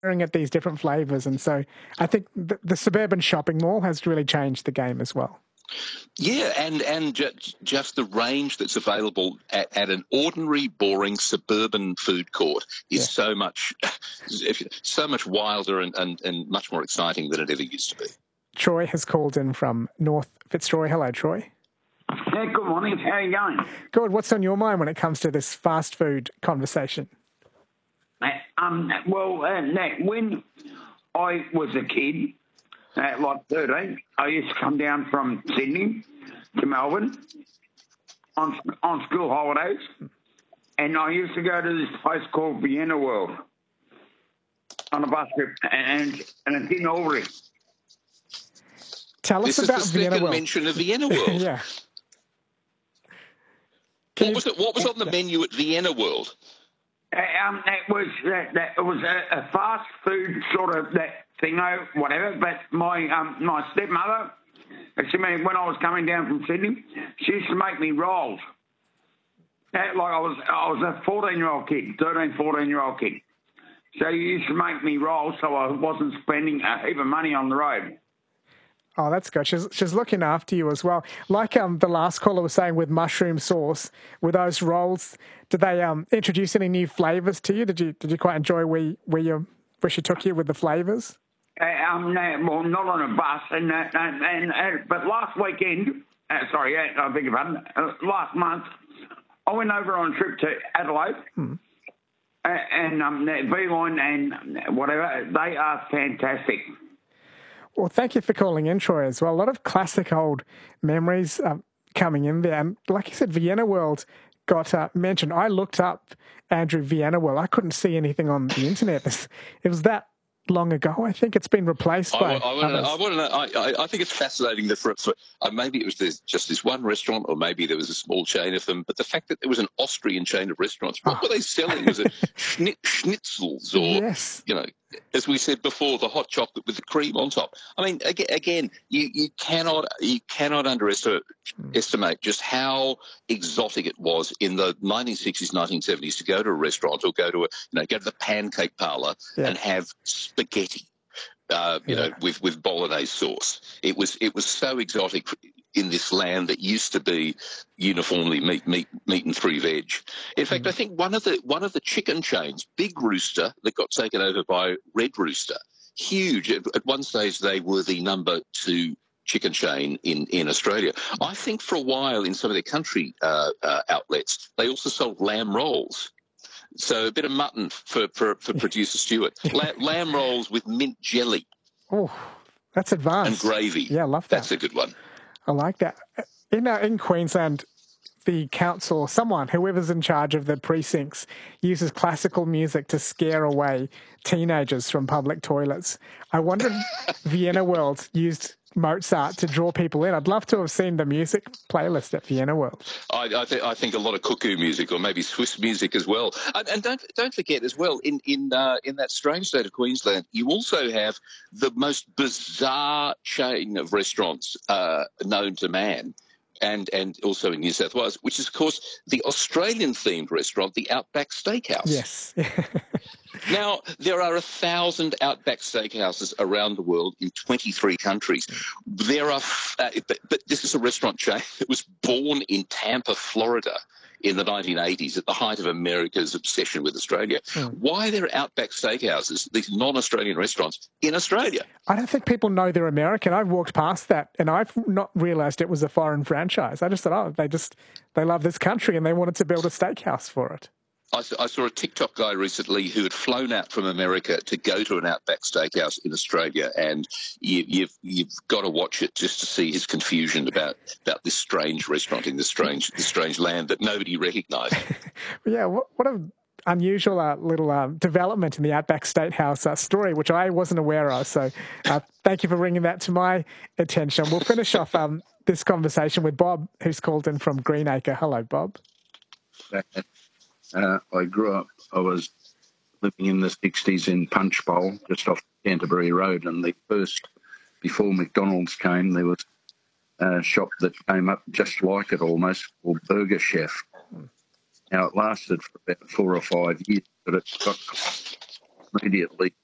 staring at these different flavours. And so I think the suburban shopping mall has really changed the game as well. Yeah, and just the range that's available at an ordinary, boring suburban food court is so much wilder and much more exciting than it ever used to be. Troy has called in from North Fitzroy. Hello, Troy. Yeah, good morning. How are you going? Good. What's on your mind when it comes to this fast food conversation? When I was a kid, like 13, I used to come down from Sydney to Melbourne on school holidays, and I used to go to this place called Vienna World on a bus trip, and it's in Albury. Tell us about Vienna World. This is the second mention of Vienna World. Yeah. What was on the menu at Vienna World? It was a fast food sort of that thingo, whatever. But my stepmother, when I was coming down from Sydney, she used to make me rolls. Like I was a 14-year-old kid, 13, 14-year-old kid. So you used to make me rolls, so I wasn't spending a heap of money on the road. Oh, that's good. She's looking after you as well. Like the last caller was saying with mushroom sauce, with those rolls, did they introduce any new flavours to you? Did you quite enjoy where she took you with the flavours? No, well, not on a bus. But last weekend, I beg your pardon, last month, I went over on a trip to Adelaide. And V-Line and whatever, they are fantastic. Well, thank you for calling in, Troy, as well. A lot of classic old memories coming in there. And like you said, Vienna World got mentioned. I looked up Andrew Vienna World. I couldn't see anything on the internet. It was that long ago. I think it's been replaced by others. I want to know. I think it's fascinating that for maybe it was just this one restaurant, or maybe there was a small chain of them. But the fact that there was an Austrian chain of restaurants, what were they selling? Was it schnitzels or as we said before, the hot chocolate with the cream on top? I mean, again, you cannot underestimate just how exotic it was in the 1960s, 1970s to go to a restaurant or go to the pancake parlour and have spaghetti, with bolognese sauce. It was so exotic in this land that used to be uniformly meat and free veg. In fact, I think one of the chicken chains, Big Rooster, that got taken over by Red Rooster, huge. At one stage, they were the number 2 chicken chain in Australia. I think for a while in some of their country outlets, they also sold lamb rolls. So a bit of mutton for producer Stuart. Lamb rolls with mint jelly. Oh, that's advanced. And gravy. Yeah, I love that. That's a good one. I like that. In Queensland, the council, whoever's in charge of the precincts, uses classical music to scare away teenagers from public toilets. I wonder if Vienna World used Mozart to draw people in. I'd love to have seen the music playlist at Vienna World. I think a lot of cuckoo music, or maybe Swiss music as well. And don't forget as well, in that strange state of Queensland, you also have the most bizarre chain of restaurants known to man. And also in New South Wales, which is, of course, the Australian-themed restaurant, the Outback Steakhouse. Yes. Now, there are 1,000 Outback Steakhouses around the world in 23 countries. There are, but this is a restaurant chain that was born in Tampa, Florida, in the 1980s, at the height of America's obsession with Australia. Why are there Outback Steakhouses, these non-Australian restaurants, in Australia? I don't think people know they're American. I've walked past that and I've not realised it was a foreign franchise. I just thought, they love this country and they wanted to build a steakhouse for it. I saw a TikTok guy recently who had flown out from America to go to an Outback Steakhouse in Australia, and you've got to watch it just to see his confusion about this strange restaurant in this strange land that nobody recognised. Yeah, what a unusual little development in the Outback Steakhouse story, which I wasn't aware of. So thank you for bringing that to my attention. We'll finish off this conversation with Bob, who's called in from Greenacre. Hello, Bob. I grew up, I was living in the 60s in Punchbowl, just off Canterbury Road, and the first, before McDonald's came, there was a shop that came up just like it almost, called Burger Chef. Now, it lasted for about 4 or 5 years, but it got immediately